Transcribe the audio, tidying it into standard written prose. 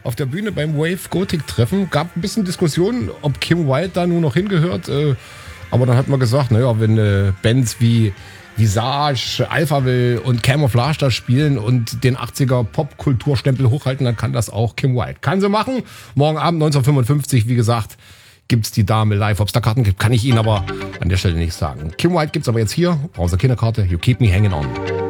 auf der Bühne beim Wave Gothic Treffen. Gab ein bisschen Diskussion, ob Kim Wilde da nur noch hingehört. Aber dann hat man gesagt, naja, wenn Bands wie Visage, Alphaville und Camouflage da spielen und den 80er Popkulturstempel hochhalten, dann kann das auch Kim Wilde. Kann sie machen. Morgen Abend 1955, wie gesagt, gibt's die Dame live. Ob es da Karten gibt, kann ich Ihnen aber an der Stelle nicht sagen. Kim Wilde gibt's aber jetzt hier. Brauchen Sie keine Karte. You keep me hanging on.